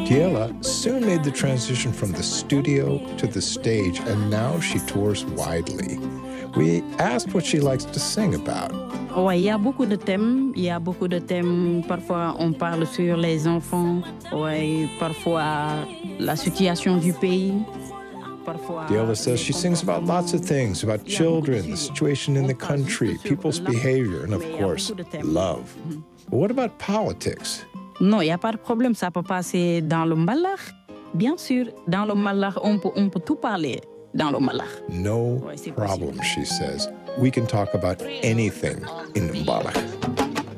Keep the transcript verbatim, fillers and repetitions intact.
Diela soon made the transition from the studio to the stage, and now she tours widely. We asked what she likes to sing about. Ouais, il y a beaucoup de thèmes. Il y a beaucoup de thèmes. Parfois, on parle sur les enfants. Ouais, parfois, la situation du pays. Diela says she sings about lots of things, about children, the situation in the country, people's behavior, and of course, love. But what about politics? Non, il n'y a pas de problème. Ça peut passer dans le mbalax. Bien sûr, dans le mbalax, on peut, on peut tout parler dans le mbalax. No problem, she says. We can talk about anything in mbalax.